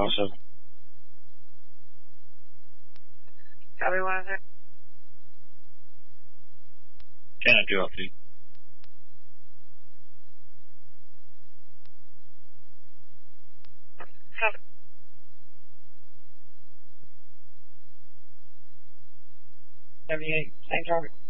also. Copy 103. 10 and 2 off duty. Copy. 78, same target.